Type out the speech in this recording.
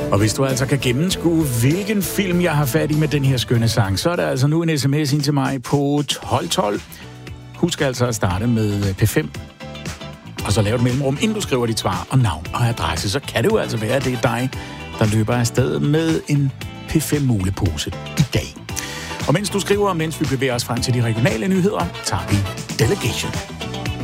Og hvis du altså kan gennemskue, hvilken film jeg har fat i med den her skønne sang, så er der altså nu en sms ind til mig på 1212. Husk altså at starte med P5, og så lave et mellemrum, inden du skriver dit svar og navn og adresse. Så kan det jo altså være, at det er dig, der løber afsted med en P5-mulepose i dag. Og mens du skriver, og mens vi bevæger os frem til de regionale nyheder, tager vi Delegation.